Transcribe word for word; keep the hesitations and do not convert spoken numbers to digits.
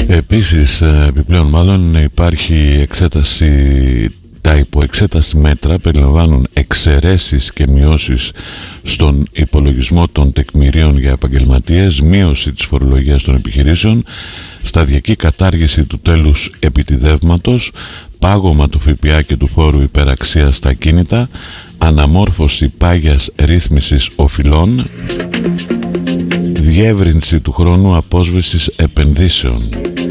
Επίσης, επιπλέον μάλλον υπάρχει εξέταση. Τα υποεξέταση μέτρα περιλαμβάνουν εξαιρέσεις και μειώσεις στον υπολογισμό των τεκμηρίων για επαγγελματίες, μείωση της φορολογίας των επιχειρήσεων, σταδιακή κατάργηση του τέλους επιτιδεύματος, πάγωμα του ΦΠΑ και του φόρου υπεραξίας στα ακίνητα, αναμόρφωση πάγιας ρύθμισης οφειλών, διεύρυνση του χρόνου απόσβεσης επενδύσεων.